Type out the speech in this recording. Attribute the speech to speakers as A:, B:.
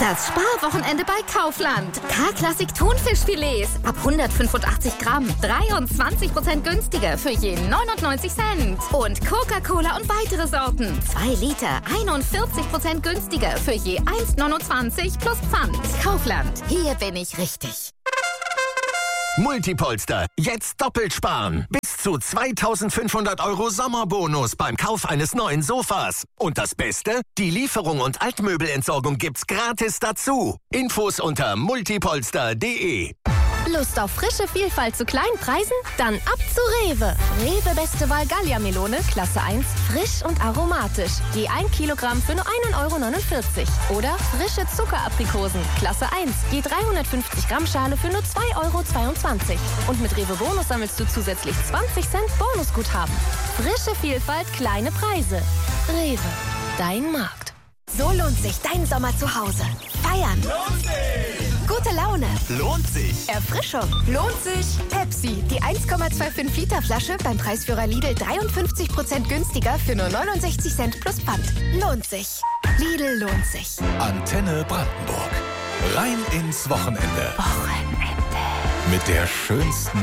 A: Das Sparwochenende bei Kaufland. K-Klassik Thunfischfilets ab 185 Gramm. 23% günstiger für je 99 Cent. Und Coca-Cola und weitere Sorten. 2 Liter, 41% günstiger für je 1,29 plus Pfand. Kaufland, hier bin ich richtig.
B: Multipolster, jetzt doppelt sparen. Bis zu 2.500 € Sommerbonus beim Kauf eines neuen Sofas. Und das Beste? Die Lieferung und Altmöbelentsorgung gibt's gratis dazu. Infos unter multipolster.de.
C: Lust auf frische Vielfalt zu kleinen Preisen? Dann ab zu Rewe. Rewe Beste Wahl Gallia-Melone, Klasse 1, frisch und aromatisch. Je 1 Kilogramm für nur 1,49 €. Oder frische Zuckeraprikosen, Klasse 1, je 350 Gramm Schale für nur 2,22 €. Und mit Rewe Bonus sammelst du zusätzlich 20 Cent Bonusguthaben. Frische Vielfalt, kleine Preise. Rewe, dein Markt.
D: So lohnt sich dein Sommer zu Hause. Feiern.
E: Lohnt sich.
D: Gute Laune.
E: Lohnt sich.
D: Erfrischung. Lohnt sich. Pepsi, die 1,25 Liter Flasche beim Preisführer Lidl 53% günstiger für nur 69 Cent plus Pfand. Lohnt sich. Lidl lohnt sich.
E: Antenne Brandenburg. Rein ins Wochenende. Mit der schönsten